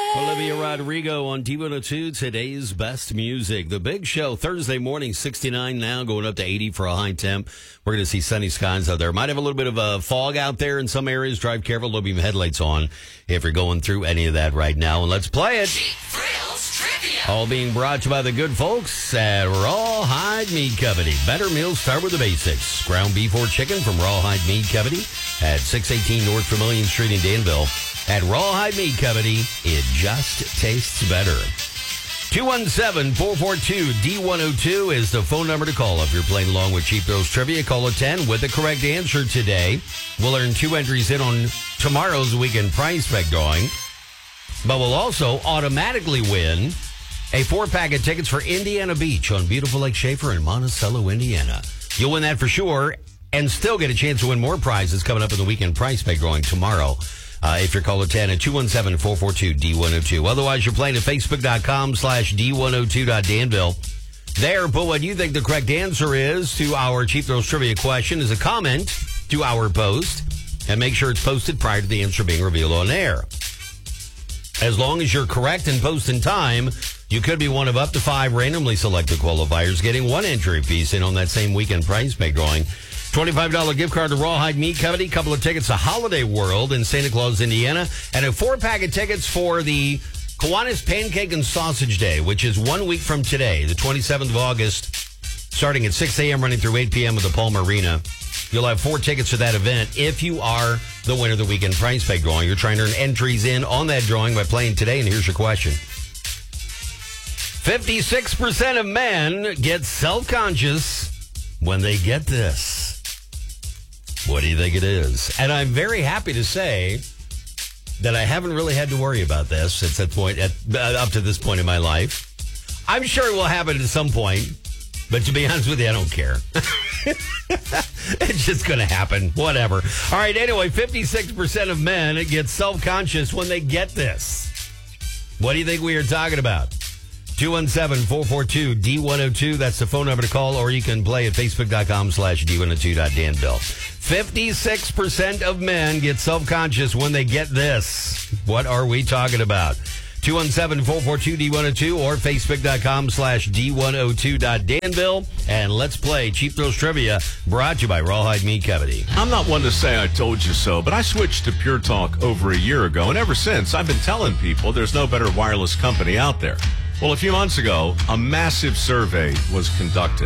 Olivia Rodrigo on D102, today's best music. The Big Show, Thursday morning, 69 now, going up to 80 for a high temp. We're going to see sunny skies out there. Might have a little bit of fog out there in some areas. Drive careful. There'll be headlights on if you're going through any of that right now. And let's play it. Cheap Thrills Trivia. All being brought to you by the good folks at Rawhide Meat Company. Better meals start with the basics. Ground beef or chicken from Rawhide Meat Company at 618 North Vermilion Street in Danville. At Rawhide Meat Company, it just tastes better. 217-442-D102 is the phone number to call if you're playing along with Cheap Thrills Trivia. Call at 10 with the correct answer today. We'll earn 2 entries in on tomorrow's weekend prize pack drawing. But we'll also automatically win a 4-pack of tickets for Indiana Beach on beautiful Lake Schaefer in Monticello, Indiana. You'll win that for sure and still get a chance to win more prizes coming up in the weekend prize pack drawing tomorrow. If you're caller 10 at 217-442-D102. Otherwise, you're playing at Facebook.com/D102.Danville. There, put what you think the correct answer is to our Cheap Thrills Trivia question as a comment to our post. And make sure it's posted prior to the answer being revealed on air. As long as you're correct and post in time, you could be one of up to 5 randomly selected qualifiers getting 1 entry piece in on that same weekend prize pack drawing. $25 gift card to Rawhide Meat Company, couple of tickets to Holiday World in Santa Claus, Indiana, and a 4-pack of tickets for the Kiwanis Pancake and Sausage Day, which is 1 week from today, the 27th of August, starting at 6 a.m., running through 8 p.m. at the Palm Arena. You'll have 4 tickets to that event if you are the winner of the weekend prize pack drawing. You're trying to earn entries in on that drawing by playing today, and here's your question. 56% of men get self-conscious when they get this. What do you think it is? And I'm very happy to say that I haven't really had to worry about this at that point, up to this point in my life. I'm sure it will happen at some point, but to be honest with you, I don't care. It's just going to happen. Whatever. All right, anyway, 56% of men get self-conscious when they get this. What do you think we are talking about? 217-442-D102. That's the phone number to call, or you can play at Facebook.com/D102.Danville. 56% of men get self-conscious when they get this. What are we talking about? 217-442-D102 or Facebook.com/D102.Danville. And let's play Cheap Thrills Trivia, brought to you by Rawhide Meat Company. I'm not one to say I told you so, but I switched to Pure Talk over a year ago, and ever since, I've been telling people there's no better wireless company out there. Well, a few months ago, a massive survey was conducted.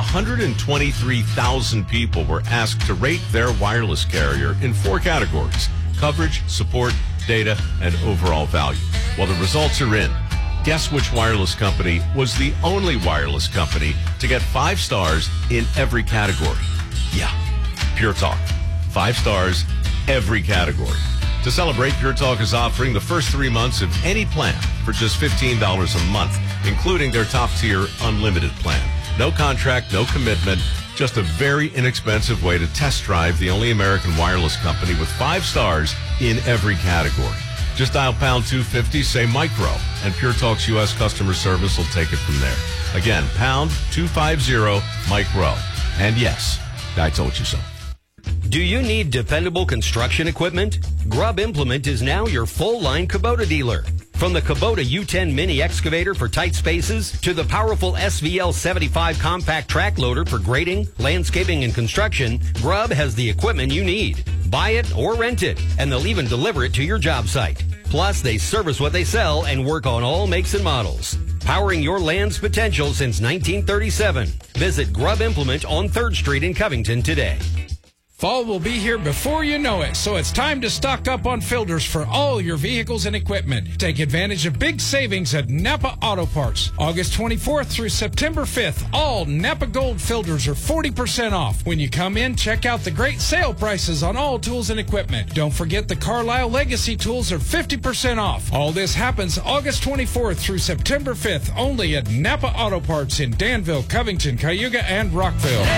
123,000 people were asked to rate their wireless carrier in 4 categories: coverage, support, data, and overall value. Well, the results are in. Guess which wireless company was the only wireless company to get 5 stars in every category? Yeah, Pure Talk. 5 stars, every category. To celebrate, Pure Talk is offering the first 3 months of any plan for just $15 a month, including their top-tier unlimited plan. No contract, no commitment, just a very inexpensive way to test drive the only American wireless company with 5 stars in every category. Just dial pound 250, say micro, and Pure Talk's U.S. customer service will take it from there. Again, pound 250, micro. And yes, I told you so. Do you need dependable construction equipment? Grubb Implement is now your full-line Kubota dealer. From the Kubota U10 mini excavator for tight spaces to the powerful SVL 75 compact track loader for grading, landscaping, and construction, Grubb has the equipment you need. Buy it or rent it, and they'll even deliver it to your job site. Plus, they service what they sell and work on all makes and models. Powering your land's potential since 1937. Visit Grubb Implement on 3rd Street in Covington today. Fall will be here before you know it, so it's time to stock up on filters for all your vehicles and equipment. Take advantage of big savings at Napa Auto Parts. August 24th through September 5th, all Napa Gold filters are 40% off. When you come in, check out the great sale prices on all tools and equipment. Don't forget the Carlisle Legacy tools are 50% off. All this happens August 24th through September 5th, only at Napa Auto Parts in Danville, Covington, Cayuga, and Rockville.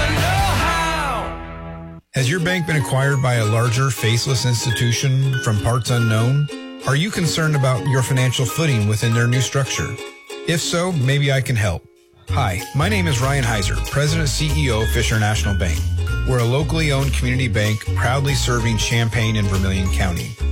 Has your bank been acquired by a larger, faceless institution from parts unknown? Are you concerned about your financial footing within their new structure? If so, maybe I can help. Hi, my name is Ryan Heiser, President and CEO of Fisher National Bank. We're a locally owned community bank proudly serving Champaign and Vermilion County.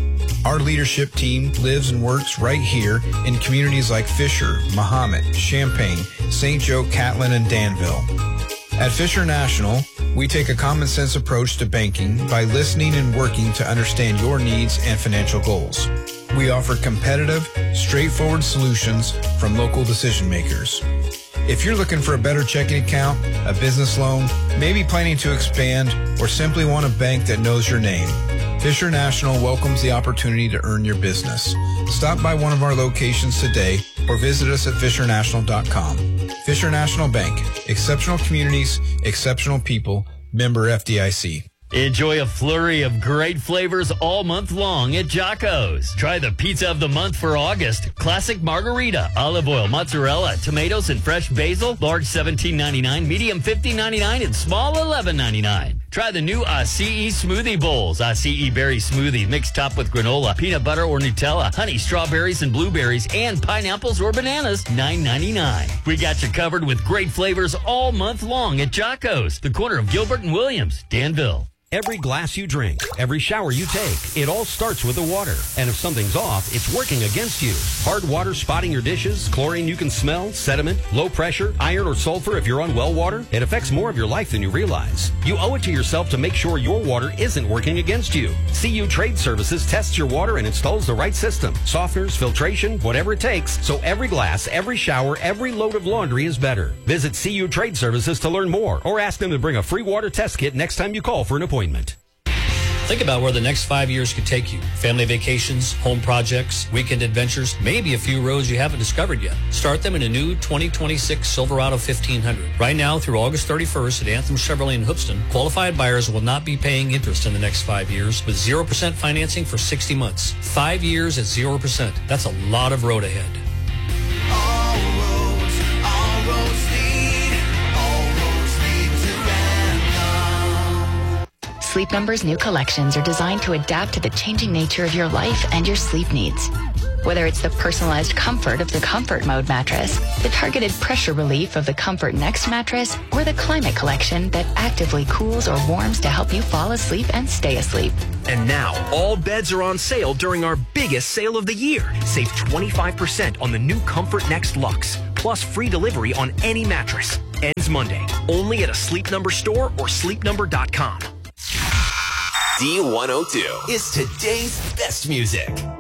Our leadership team lives and works right here in communities like Fisher, Mahomet, Champaign, St. Joe, Catlin, and Danville. At Fisher National, we take a common sense approach to banking by listening and working to understand your needs and financial goals. We offer competitive, straightforward solutions from local decision makers. If you're looking for a better checking account, a business loan, maybe planning to expand, or simply want a bank that knows your name, Fisher National welcomes the opportunity to earn your business. Stop by one of our locations today or visit us at fishernational.com. Fisher National Bank. Exceptional communities, exceptional people. Member FDIC. Enjoy a flurry of great flavors all month long at Jocko's. Try the pizza of the month for August. Classic margarita, olive oil, mozzarella, tomatoes, and fresh basil. Large $17.99, medium $15.99, and small $11.99. Try the new Acai smoothie bowls. Acai berry smoothie mixed top with granola, peanut butter or Nutella, honey, strawberries and blueberries, and pineapples or bananas, $9.99. We got you covered with great flavors all month long at Jocko's, the corner of Gilbert and Williams, Danville. Every glass you drink, every shower you take, it all starts with the water. And if something's off, it's working against you. Hard water spotting your dishes, chlorine you can smell, sediment, low pressure, iron or sulfur if you're on well water, it affects more of your life than you realize. You owe it to yourself to make sure your water isn't working against you. CU Trade Services tests your water and installs the right system. Softeners, filtration, whatever it takes, so every glass, every shower, every load of laundry is better. Visit CU Trade Services to learn more or ask them to bring a free water test kit next time you call for an appointment. Think about where the next 5 years could take you. Family vacations, home projects, weekend adventures, maybe a few roads you haven't discovered yet. Start them in a new 2026 Silverado 1500. Right now through August 31st at Anthem Chevrolet in Hoopston, qualified buyers will not be paying interest in the next 5 years with 0% financing for 60 months. 5 years at 0%. That's a lot of road ahead. Sleep Number's new collections are designed to adapt to the changing nature of your life and your sleep needs. Whether it's the personalized comfort of the Comfort Mode mattress, the targeted pressure relief of the Comfort Next mattress, or the Climate Collection that actively cools or warms to help you fall asleep and stay asleep. And now, all beds are on sale during our biggest sale of the year. Save 25% on the new Comfort Next Luxe, plus free delivery on any mattress. Ends Monday, only at a Sleep Number store or sleepnumber.com. D102 is today's best music.